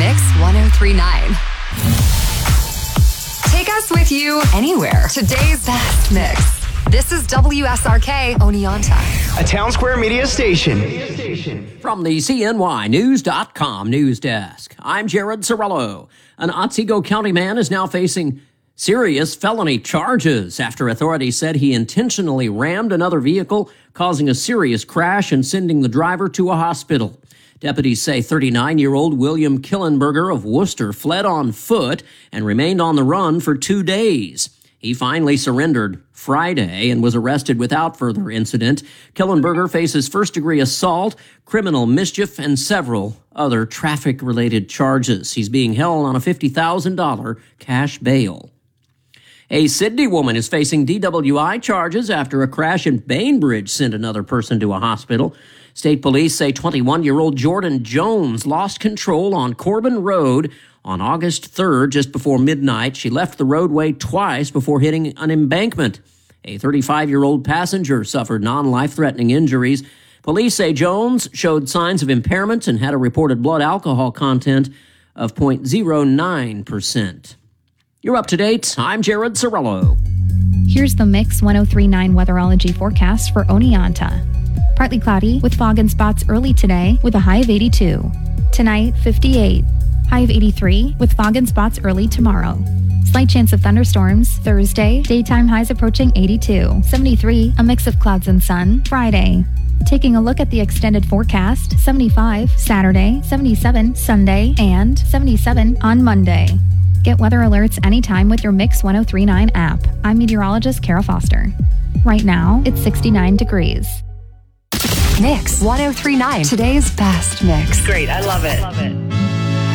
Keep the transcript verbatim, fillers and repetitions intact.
Mix ten thirty-nine. Take us with you anywhere. Today's best mix. This is W S R K Oneonta, a Town Square Media station. From the C N Y News dot com news desk, I'm Jared Sorello. An Otsego County man is now facing serious felony charges after authorities said he intentionally rammed another vehicle, causing a serious crash and sending the driver to a hospital. Deputies say thirty-nine-year-old William Killenberger of Worcester fled on foot and remained on the run for two days. He finally surrendered Friday and was arrested without further incident. Killenberger faces first-degree assault, criminal mischief, and several other traffic-related charges. He's being held on a fifty thousand dollars cash bail. A Sydney woman is facing D W I charges after a crash in Bainbridge sent another person to a hospital. State police say twenty-one-year-old Jordan Jones lost control on Corbin Road on August third, just before midnight. She left the roadway twice before hitting an embankment. A thirty-five-year-old passenger suffered non-life-threatening injuries. Police say Jones showed signs of impairment and had a reported blood alcohol content of zero point zero nine percent. You're up to date. I'm Jared Sorello. Here's the Mix ten thirty-nine weatherology forecast for Oneonta. Partly cloudy with fog and spots early today with a high of eighty-two. Tonight, fifty-eight. High of eighty-three with fog and spots early tomorrow. Slight chance of thunderstorms Thursday. Daytime highs approaching eighty-two. seventy-three, a mix of clouds and sun Friday. Taking a look at the extended forecast, seventy-five Saturday, seventy-seven Sunday, and seventy-seven on Monday. Get weather alerts anytime with your Mix ten thirty-nine app. I'm meteorologist Kara Foster. Right now, it's sixty-nine degrees. Mix ten thirty-nine, today's best mix. Great, I love it. Love it.